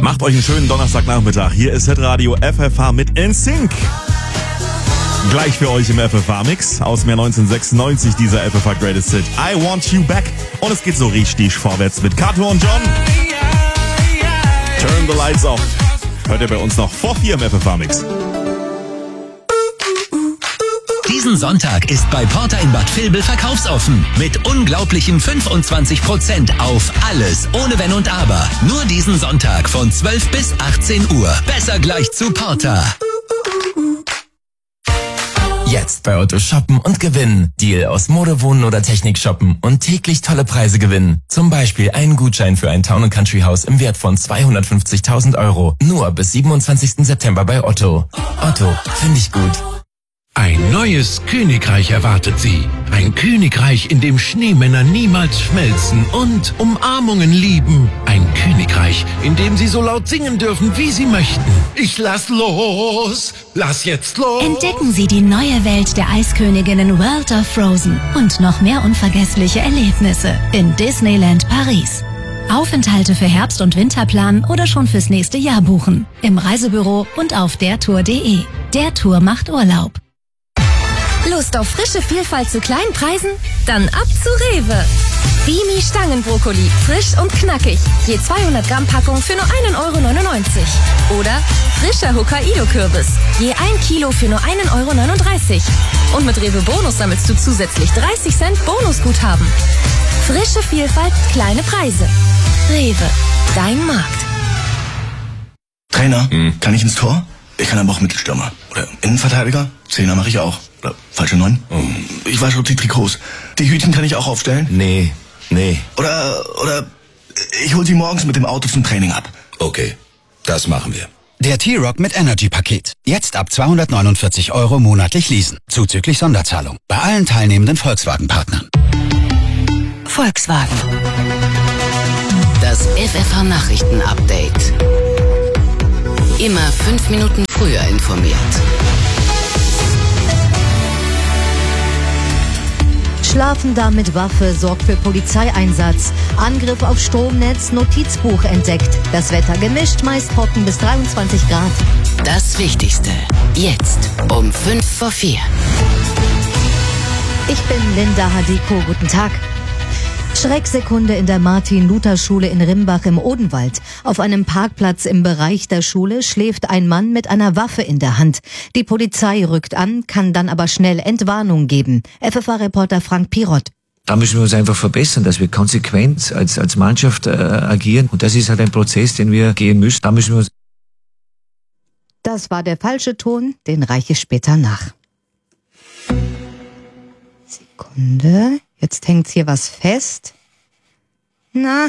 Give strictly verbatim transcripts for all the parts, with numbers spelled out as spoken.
Macht euch einen schönen Donnerstagnachmittag. Hier ist Hitradio F F H mit N Sync. Gleich für euch im F F H-Mix aus dem Jahr neunzehnhundertsechsundneunzig dieser F F H Greatest Hit I Want You Back. Und es geht so richtig vorwärts mit Kato und John. Turn the Lights Off. Hört ihr bei uns noch vor vier im F F H-Mix. Diesen Sonntag ist bei Porter in Bad Vilbel verkaufsoffen. Mit unglaublichen fünfundzwanzig Prozent auf alles, ohne Wenn und Aber. Nur diesen Sonntag von zwölf bis achtzehn Uhr. Besser gleich zu Porter. Jetzt bei Otto shoppen und gewinnen. Deal aus Mode, Wohnen oder Technik shoppen und täglich tolle Preise gewinnen. Zum Beispiel einen Gutschein für ein Town and Country Haus im Wert von zweihundertfünfzigtausend Euro. Nur bis siebenundzwanzigsten September bei Otto. Otto, finde ich gut. Ein neues Königreich erwartet Sie. Ein Königreich, in dem Schneemänner niemals schmelzen und Umarmungen lieben. Ein Königreich, in dem Sie so laut singen dürfen, wie Sie möchten. Ich lass los, lass jetzt los. Entdecken Sie die neue Welt der Eisköniginnen World of Frozen und noch mehr unvergessliche Erlebnisse in Disneyland Paris. Aufenthalte für Herbst- und Winter planen oder schon fürs nächste Jahr buchen. Im Reisebüro und auf dertour punkt de. Der Tour macht Urlaub. Lust auf frische Vielfalt zu kleinen Preisen? Dann ab zu Rewe. Bimi Stangenbrokkoli, frisch und knackig. Je zweihundert Gramm Packung für nur einen Euro neunundneunzig. Oder frischer Hokkaido-Kürbis. Je ein Kilo für nur einen Euro neununddreißig. Und mit Rewe Bonus sammelst du zusätzlich dreißig Cent Bonusguthaben. Frische Vielfalt, kleine Preise. Rewe, dein Markt. Trainer, hm. kann ich ins Tor? Ich kann aber auch Mittelstürmer. Oder Innenverteidiger? Zehner mache ich auch. Oder falsche Neun? Oh. Ich wasche die Trikots. Die Hütchen kann ich auch aufstellen? Nee, nee. Oder, oder ich hol sie morgens mit dem Auto zum Training ab. Okay, das machen wir. Der T-Rock mit Energy-Paket. Jetzt ab zweihundertneunundvierzig Euro monatlich leasen. Zuzüglich Sonderzahlung. Bei allen teilnehmenden Volkswagen-Partnern. Volkswagen. Das F F H-Nachrichten-Update. Immer fünf Minuten früher informiert. Schlafender mit Waffe sorgt für Polizeieinsatz. Angriff auf Stromnetz, Notizbuch entdeckt. Das Wetter gemischt, meist trocken bis dreiundzwanzig Grad. Das Wichtigste. Jetzt um fünf vor vier. Ich bin Linda Hadiko. Guten Tag. Schrecksekunde in der Martin-Luther-Schule in Rimbach im Odenwald. Auf einem Parkplatz im Bereich der Schule schläft ein Mann mit einer Waffe in der Hand. Die Polizei rückt an, kann dann aber schnell Entwarnung geben. F F H-Reporter Frank Pirot. Da müssen wir uns einfach verbessern, dass wir konsequent als, als Mannschaft äh, agieren. Und das ist halt ein Prozess, den wir gehen müssen. Da müssen wir uns. Das war der falsche Ton, den reiche ich später nach. Sekunde. Jetzt hängt hier was fest. Na?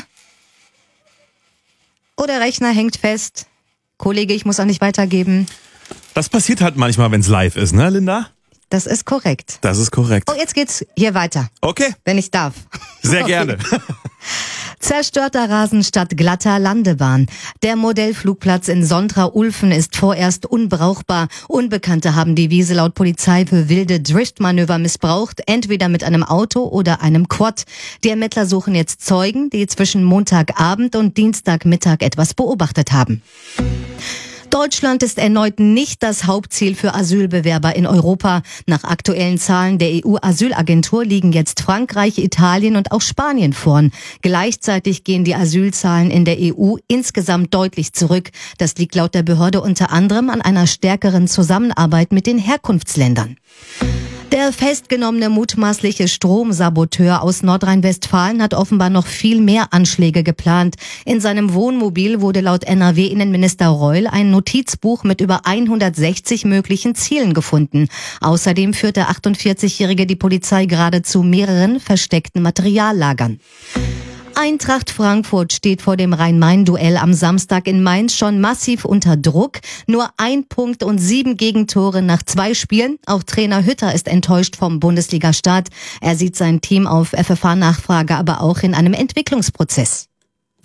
Oh, der Rechner hängt fest. Kollege, ich muss auch nicht weitergeben. Das passiert halt manchmal, wenn es live ist, ne, Linda? Das ist korrekt. Das ist korrekt. Oh, jetzt geht's hier weiter. Okay. Wenn ich darf. Sehr okay. gerne. Zerstörter Rasen statt glatter Landebahn. Der Modellflugplatz in Sondra-Ulfen ist vorerst unbrauchbar. Unbekannte haben die Wiese laut Polizei für wilde Driftmanöver missbraucht, entweder mit einem Auto oder einem Quad. Die Ermittler suchen jetzt Zeugen, die zwischen Montagabend und Dienstagmittag etwas beobachtet haben. Deutschland ist erneut nicht das Hauptziel für Asylbewerber in Europa. Nach aktuellen Zahlen der E U-Asylagentur liegen jetzt Frankreich, Italien und auch Spanien vorn. Gleichzeitig gehen die Asylzahlen in der E U insgesamt deutlich zurück. Das liegt laut der Behörde unter anderem an einer stärkeren Zusammenarbeit mit den Herkunftsländern. Der festgenommene mutmaßliche Stromsaboteur aus Nordrhein-Westfalen hat offenbar noch viel mehr Anschläge geplant. In seinem Wohnmobil wurde laut N R W-Innenminister Reul ein Notizbuch mit über hundertsechzig möglichen Zielen gefunden. Außerdem führt der achtundvierzigjährige die Polizei gerade zu mehreren versteckten Materiallagern. Eintracht Frankfurt steht vor dem Rhein-Main-Duell am Samstag in Mainz schon massiv unter Druck. Nur ein Punkt und sieben Gegentore nach zwei Spielen. Auch Trainer Hütter ist enttäuscht vom Bundesliga-Start. Er sieht sein Team auf F F H-Nachfrage aber auch in einem Entwicklungsprozess.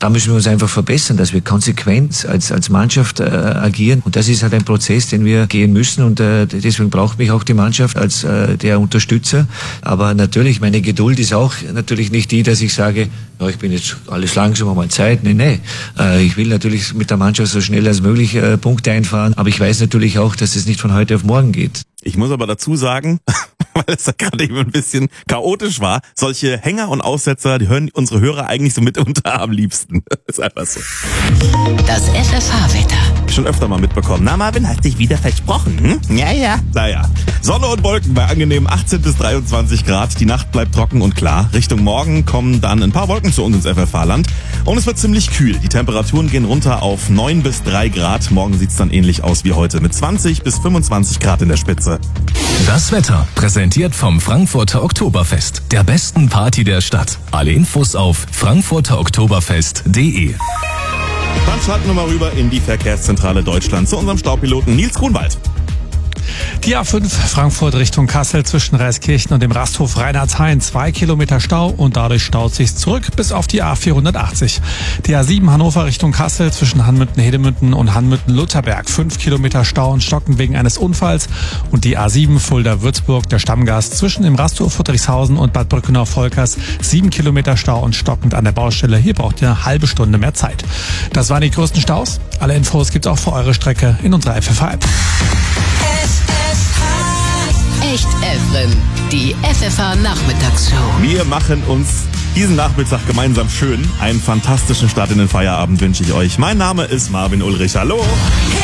Da müssen wir uns einfach verbessern, dass wir konsequent als als Mannschaft äh, agieren. Und das ist halt ein Prozess, den wir gehen müssen. Und äh, deswegen braucht mich auch die Mannschaft als äh, der Unterstützer. Aber natürlich, meine Geduld ist auch natürlich nicht die, dass ich sage, ja, ich bin jetzt alles langsam, mal Zeit. Nee, nee. Äh, ich will natürlich mit der Mannschaft so schnell als möglich äh, Punkte einfahren. Aber ich weiß natürlich auch, dass es nicht von heute auf morgen geht. Ich muss aber dazu sagen, weil es da gerade eben ein bisschen chaotisch war, solche Hänger und Aussetzer, die hören unsere Hörer eigentlich so mitunter am liebsten. Das ist einfach so. Das F F H-Wetter. Schon öfter mal mitbekommen. Na, Marvin, hast dich wieder versprochen, hm? Ja, ja. Naja. Sonne und Wolken bei angenehmen achtzehn bis dreiundzwanzig Grad. Die Nacht bleibt trocken und klar. Richtung Morgen kommen dann ein paar Wolken zu uns ins F F H-Land. Und es wird ziemlich kühl. Die Temperaturen gehen runter auf neun bis drei Grad. Morgen sieht's dann ähnlich aus wie heute mit zwanzig bis fünfundzwanzig Grad in der Spitze. Das Wetter präsentiert vom Frankfurter Oktoberfest, der besten Party der Stadt. Alle Infos auf frankfurter oktoberfest punkt de. Dann schalten wir mal rüber in die Verkehrszentrale Deutschland zu unserem Staupiloten Nils Grunwald. Die A fünf Frankfurt Richtung Kassel zwischen Reiskirchen und dem Rasthof Reinhardshain. Zwei Kilometer Stau und dadurch staut sich's zurück bis auf die A vierhundertachtzig. Die A sieben Hannover Richtung Kassel zwischen Hanmünden-Hedemünden und Hanmünden-Lutherberg. Fünf Kilometer Stau und Stocken wegen eines Unfalls. Und die A sieben Fulda-Würzburg, der Stammgast zwischen dem Rasthof Friedrichshausen und Bad Brückenau-Volkers. Sieben Kilometer Stau und stockend an der Baustelle. Hier braucht ihr eine halbe Stunde mehr Zeit. Das waren die größten Staus. Alle Infos gibt's auch für eure Strecke in unserer F F H-App. Echt Evren, die F F H-Nachmittagsshow. Wir machen uns diesen Nachmittag gemeinsam schön. Einen fantastischen Start in den Feierabend wünsche ich euch. Mein Name ist Marvin Ulrich. Hallo.